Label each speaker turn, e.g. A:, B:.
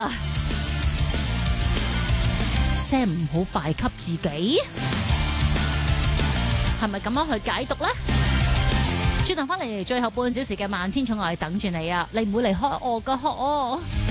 A: 即係唔好敗給自己，係咪咁樣去解讀呢？轉頭翻嚟最後半小時嘅萬千寵愛等住你啊！你唔會離開我噶，我。